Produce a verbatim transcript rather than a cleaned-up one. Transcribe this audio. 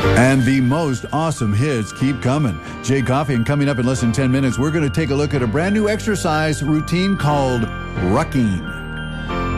And the most awesome hits keep coming. Jay Coffey, and coming up in less than ten minutes, we're going to take a look at a brand new exercise routine called rucking.